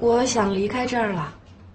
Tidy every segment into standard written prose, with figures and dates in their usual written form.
我想离开这儿了。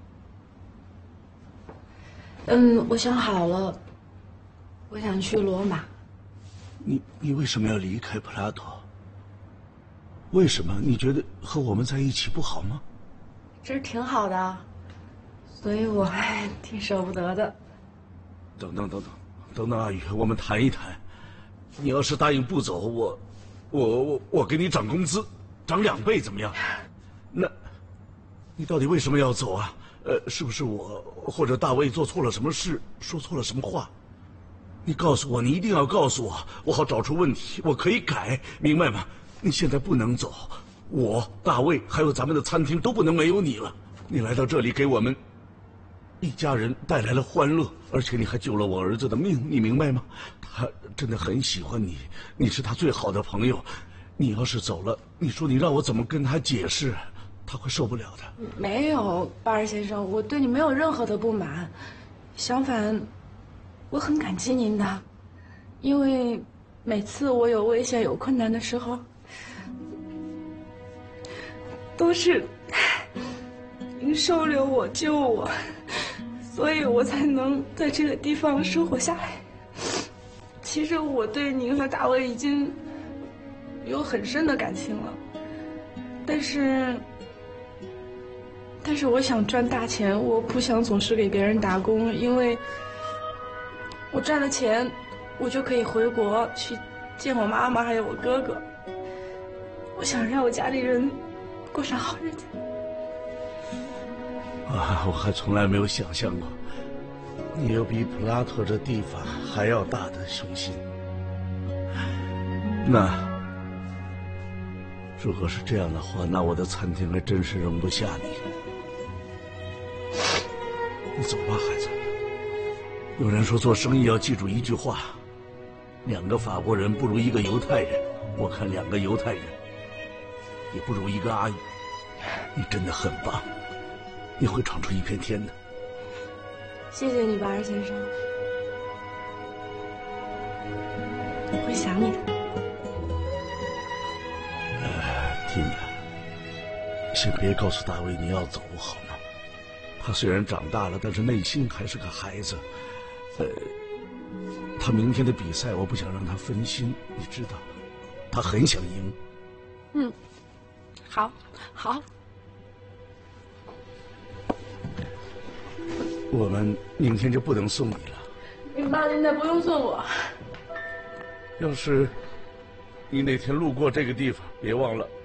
我想好了，我想去罗马。 你为什么要离开普拉托？为什么？你觉得和我们在一起不好吗？ 这儿挺好的，所以我还挺舍不得的。 等等，阿宇，我们谈一谈。你要是答应不走，我给你涨工资，涨2倍，怎么样？那，你到底为什么要走啊？是不是我或者大卫做错了什么事，说错了什么话？你告诉我，你一定要告诉我，我好找出问题，我可以改，明白吗？你现在不能走，我、大卫还有咱们的餐厅都不能没有你了。你来到这里，给我们一家人带来了欢乐，而且你还救了我儿子的命，你明白吗？他真的很喜欢你，你是他最好的朋友。你要是走了，你说你让我怎么跟他解释？他会受不了的。 没有，巴尔先生，我对你没有任何的不满，相反，我很感激您的，因为每次我有危险、有困难的时候，都是您收留我、救我，所以我才能在这个地方生活下来。其实我对您和大卫已经有很深的感情了，但是我想赚大钱，我不想总是给别人打工，因为我赚了钱，我就可以回国去见我妈妈还有我哥哥。我想让我家里人过上好日子。 啊，我还从来没有想象过，你有比普拉特这地方还要大的雄心。那如果是这样的话，那我的餐厅还真是容不下你。你走吧，孩子。有人说做生意要记住一句话：2个法国人不如1个犹太人。我看2个犹太人也不如1个阿宇。你真的很棒，你会闯出一片天的。 谢谢你，巴尔先生，我会想你的。 听着，先别告诉大卫你要走，好吗？他虽然长大了，但是内心还是个孩子。他明天的比赛，我不想让他分心，你知道，他很想赢。 好。 我们明天就不能送你了。 明白，现在不用送我。 要是你哪天路过这个地方，别忘了